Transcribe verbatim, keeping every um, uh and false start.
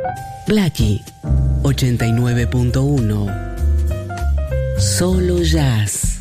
Blackie ochenta y nueve punto uno. Solo Jazz.